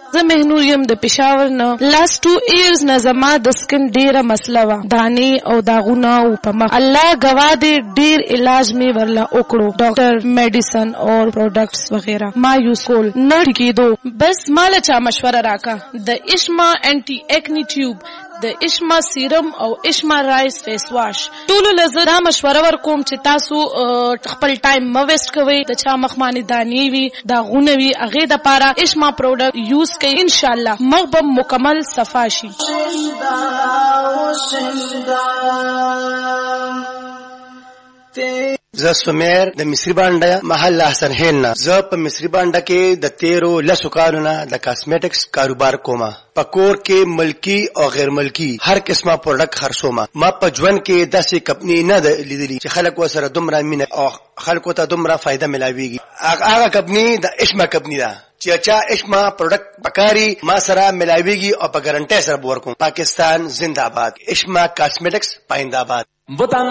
زه مهنور یم د پېښور نه. لاست 2 years نه زما د سکن ډېره مسله وه، دانې او داغونه او په مخ. الله ګواه دی ډېر علاج مې ورله وکړو، ډاکټر، میډیسن او پروډکټس وغیره ما یوز کول، نه ټیکېدو. بس ماله چا مشوره راکه د اشما انټي اکنی ټیوب، د اشما سیرم او اشما رایس فیس واش. ټولو له زه دا مشوره ورکوم چې تاسو خپل ټایم مه ویسټ کوئ. د چا مخ باندې دانې وي، داغونه وي، هغې دپاره اشما پروډکټ یوز کوئ، انشاءالله مخ به مکمل صفا شي. زه سمیر د مصری بانډه محل احسن هیل نه. زه په مصری بانډه کې د 13 کالو نه د کاسمیټکس کاروبار کومه. په کور کې ملکی او غیر ملکی هر قسمه پروډکټ خرڅومه. ما په ژوند کې داسې کمپنی نه لیدلې چې خلک ورسره دومره مینه او خلکو ته دومره فایده ملاويږي. هغه کمپنی د اشما کمپنی ده چې چا اشما پروډکټ پکاري ما سره ملاويږي او په ګارانټي سره ورکوم. پاکستان زنده باد. اشما کاسمیټکس پاینده آباد.